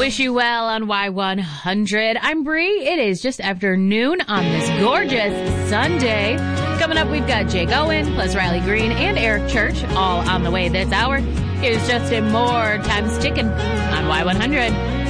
Wish you well on Y100. I'm Bree. It is just after noon on this gorgeous Sunday. Coming up, we've got Jake Owen, plus Riley Green and Eric Church, all on the way this hour. Here's Justin Moore. Time's ticking on Y100.